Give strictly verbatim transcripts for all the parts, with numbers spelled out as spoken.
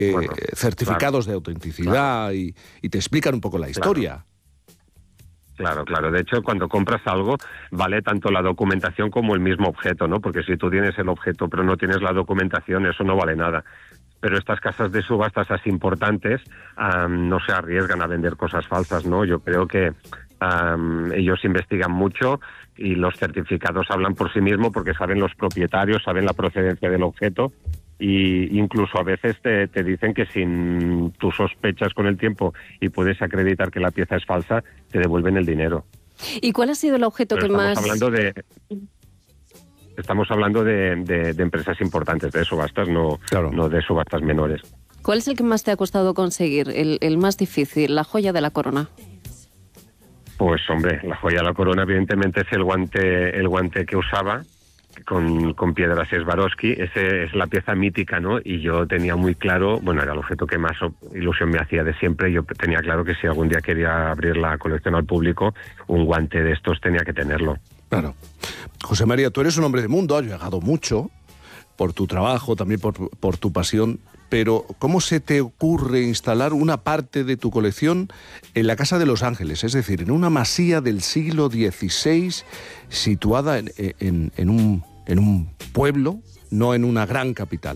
eh, bueno, certificados claro, de autenticidad claro. y, y te explican un poco la historia. Claro, claro. De hecho, cuando compras algo, vale tanto la documentación como el mismo objeto, ¿no? Porque si tú tienes el objeto pero no tienes la documentación, eso no vale nada. Pero estas casas de subastas así importantes um, no se arriesgan a vender cosas falsas, ¿no? Yo creo que um, ellos investigan mucho y los certificados hablan por sí mismos porque saben los propietarios, saben la procedencia del objeto. Y incluso a veces te, te dicen que si tú sospechas con el tiempo y puedes acreditar que la pieza es falsa, te devuelven el dinero. ¿Y cuál ha sido el objeto Pero que estamos más...? Hablando de, estamos hablando de, de, de empresas importantes, de subastas, no, Claro. no de subastas menores. ¿Cuál es el que más te ha costado conseguir, el, el más difícil, la joya de la corona? Pues hombre, la joya de la corona evidentemente es el guante, el guante que usaba, con, con piedras Swarovski. Ese es la pieza mítica, ¿no? Y yo tenía muy claro, bueno, era el objeto que más ilusión me hacía de siempre. Yo tenía claro que si algún día quería abrir la colección al público, un guante de estos tenía que tenerlo. Claro. José María, tú eres un hombre de mundo, has viajado mucho por tu trabajo, también por, por tu pasión, pero ¿cómo se te ocurre instalar una parte de tu colección en la Casa de los Ángeles? Es decir, en una masía del siglo dieciséis, situada en, en, en, un, en un pueblo, no en una gran capital.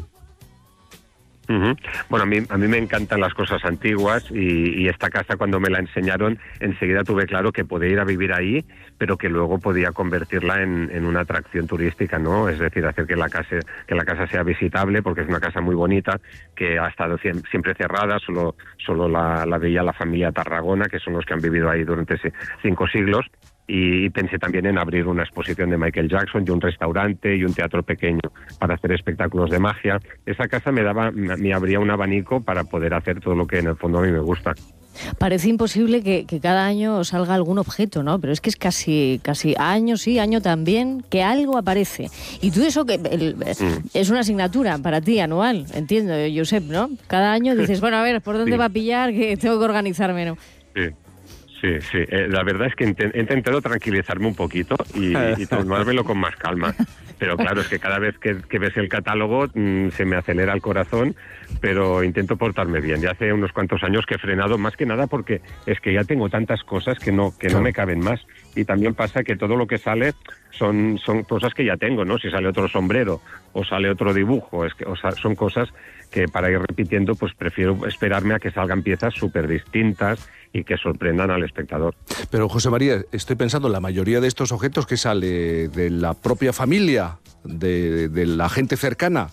Uh-huh. Bueno, a mí, a mí me encantan las cosas antiguas y, y esta casa, cuando me la enseñaron, enseguida tuve claro que podía ir a vivir ahí, pero que luego podía convertirla en, en una atracción turística, ¿no? Es decir, hacer que la casa que la casa sea visitable, porque es una casa muy bonita, que ha estado siempre cerrada, solo, solo la, la veía la familia Tarragona, que son los que han vivido ahí durante cinco siglos. Y pensé también en abrir una exposición de Michael Jackson y un restaurante y un teatro pequeño para hacer espectáculos de magia. Esa casa me daba, me abría un abanico para poder hacer todo lo que en el fondo a mí me gusta. Parece imposible que, que cada año salga algún objeto, ¿no? Pero es que es casi, casi año sí, año también, que algo aparece. Y tú eso que el, mm. es una asignatura para ti anual, entiendo, Josep, ¿no? Cada año dices, bueno, a ver, ¿por dónde sí. va a pillar? Que tengo que organizarme, ¿no? Sí. Sí, sí. Eh, la verdad es que he intentado tranquilizarme un poquito y, y tomármelo con más calma. Pero claro, es que cada vez que, que ves el catálogo mmm, se me acelera el corazón, pero intento portarme bien. Ya hace unos cuantos años que he frenado, más que nada porque es que ya tengo tantas cosas que no que no me caben más. Y también pasa que todo lo que sale son, son cosas que ya tengo, ¿no? Si sale otro sombrero o sale otro dibujo, es que, o sea, son cosas que para ir repitiendo, pues prefiero esperarme a que salgan piezas súper distintas y que sorprendan al espectador. Pero, José María, estoy pensando, la mayoría de estos objetos que sale de la propia familia, de, de la gente cercana.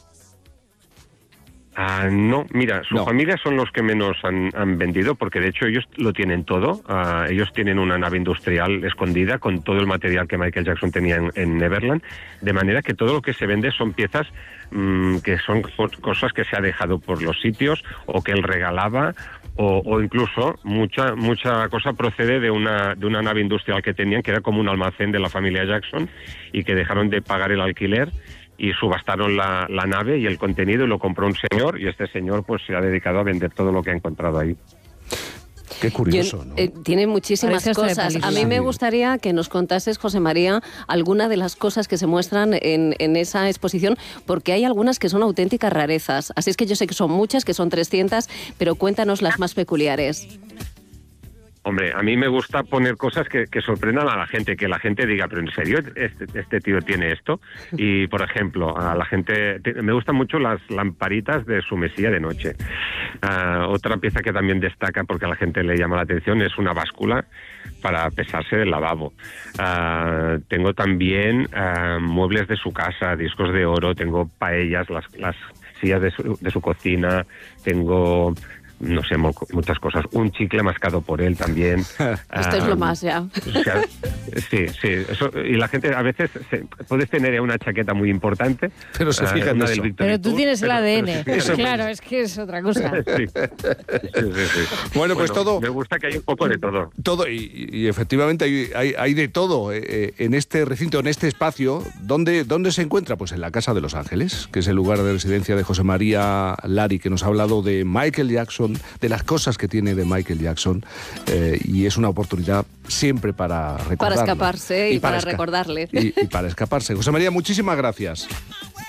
Ah, no, mira, su no. familia son los que menos han, han vendido, porque de hecho ellos lo tienen todo. Uh, ellos tienen una nave industrial escondida con todo el material que Michael Jackson tenía en, en Neverland, de manera que todo lo que se vende son piezas mmm, que son cosas que se ha dejado por los sitios o que él regalaba. O, o incluso mucha mucha cosa procede de una de una nave industrial que tenían, que era como un almacén de la familia Jackson, y que dejaron de pagar el alquiler y subastaron la, la nave y el contenido, y lo compró un señor, y este señor pues se ha dedicado a vender todo lo que ha encontrado ahí. Qué curioso, Yo, ¿no? Eh, tiene muchísimas cosas. A mí me gustaría que nos contases, José María, alguna de las cosas que se muestran en, en esa exposición, porque hay algunas que son auténticas rarezas. Así es que yo sé que son muchas, que son trescientas, pero cuéntanos las más peculiares. Hombre, a mí me gusta poner cosas que, que sorprendan a la gente, que la gente diga, pero ¿en serio este, este tío tiene esto? Y, por ejemplo, a la gente... Me gustan mucho las lamparitas de su mesilla de noche. Uh, otra pieza que también destaca, porque a la gente le llama la atención, es una báscula para pesarse del lavabo. Uh, tengo también uh, muebles de su casa, discos de oro, tengo paellas, las, las sillas de su, de su cocina, tengo... no sé, muchas cosas. Un chicle mascado por él también. Esto um, es lo más, ya. O sea, sí, sí. Eso, y la gente, a veces, se, puedes tener una chaqueta muy importante. Pero se fijan uh, en eso. Pero tú tienes el pero, A D N. Pero eso, claro, es que es otra cosa. Sí. Sí, sí, sí. Bueno, pues bueno, todo... Me gusta que haya un poco de todo. Todo, y, y efectivamente hay, hay, hay de todo eh, en este recinto, en este espacio. ¿Dónde, ¿Dónde se encuentra? Pues en la Casa de los Ángeles, que es el lugar de residencia de José María Lari, que nos ha hablado de Michael Jackson, de las cosas que tiene de Michael Jackson, eh, y es una oportunidad siempre para recordarlo. Para escaparse y, y para, para recordarle. Y, y para escaparse. José María, muchísimas gracias.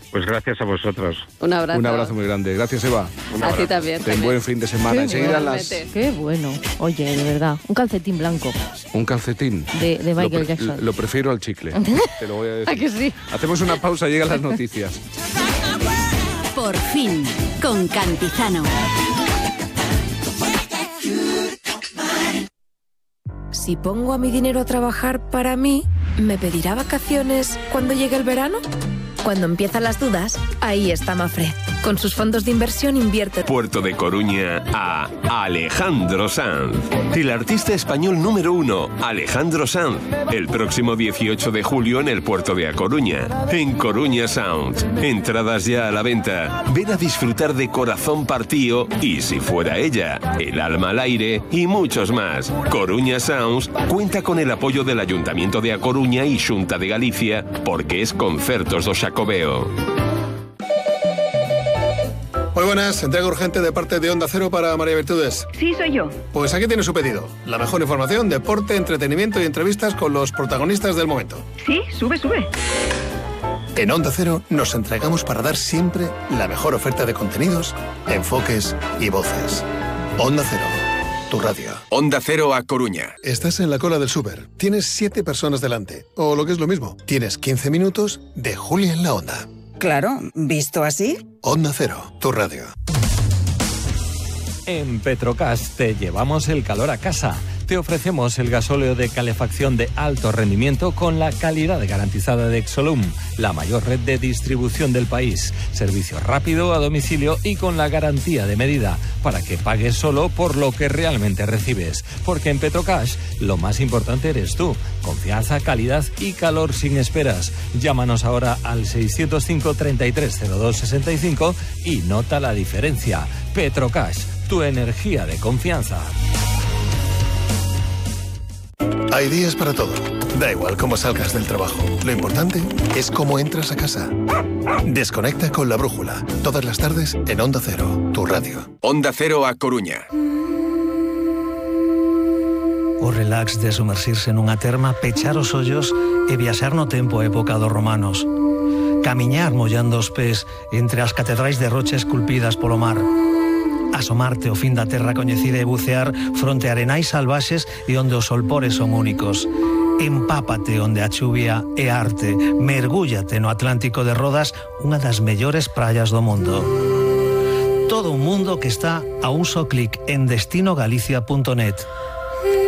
Pues gracias a vosotros. Un abrazo. Un abrazo muy grande. Gracias, Eva. A ti también. Ten también. buen fin de semana. Enseguida bueno. las... Qué bueno. Oye, de verdad. Un calcetín blanco. Un calcetín. De, de Michael lo pre- Jackson. Lo prefiero al chicle. Te lo voy a decir. ¿A que sí? Hacemos una pausa, llegan las noticias. Por fin, con Cantizano. Si pongo a mi dinero a trabajar para mí, ¿me pedirá vacaciones cuando llegue el verano? Cuando empiezan las dudas, ahí está Mafre. Con sus fondos de inversión invierte. Puerto de Coruña a Alejandro Sanz. El artista español número uno, Alejandro Sanz. El próximo dieciocho de julio en el puerto de A Coruña. En Coruña Sound. Entradas ya a la venta. Ven a disfrutar de Corazón Partío y Si Fuera Ella, El Alma al Aire y muchos más. Coruña Sounds cuenta con el apoyo del Ayuntamiento de A Coruña y Xunta de Galicia porque es Concertos do Xacobeo. Muy buenas, entrega urgente de parte de Onda Cero para María Virtudes. Sí, soy yo. Pues aquí tiene su pedido. La mejor información, deporte, entretenimiento y entrevistas con los protagonistas del momento. Sí, sube, sube. En Onda Cero nos entregamos para dar siempre la mejor oferta de contenidos, enfoques y voces. Onda Cero, tu radio. Onda Cero A Coruña. Estás en la cola del súper, tienes siete personas delante, o lo que es lo mismo, tienes quince minutos de Julia en la Onda. Claro, visto así. Onda Cero, tu radio. En Petrocas te llevamos el calor a casa. Te ofrecemos el gasóleo de calefacción de alto rendimiento con la calidad garantizada de Exolum, la mayor red de distribución del país. Servicio rápido a domicilio y con la garantía de medida para que pagues solo por lo que realmente recibes. Porque en Petrocash lo más importante eres tú. Confianza, calidad y calor sin esperas. Llámanos ahora al seiscientos cinco, treinta y tres, cero dos, sesenta y cinco y nota la diferencia. Petrocash, tu energía de confianza. Hay días para todo. Da igual cómo salgas del trabajo. Lo importante es cómo entras a casa. Desconecta con La Brújula. Todas las tardes en Onda Cero, tu radio. Onda Cero A Coruña. O relax de sumersirse nunha terma, pechar os ollos e viaxar no tempo a época dos romanos. Camiñar mollando os pés entre as catedrais de rocha esculpidas polo mar. Asomarte ao fin da terra coñecida e bucear fronte a arenais salvaxes e onde os solpores son únicos. Empápate onde a chuvia é arte. Mergúllate no Atlántico de Rodas, unha das mellores praias do mundo. Todo un mundo que está a un só clic en destino galicia punto net.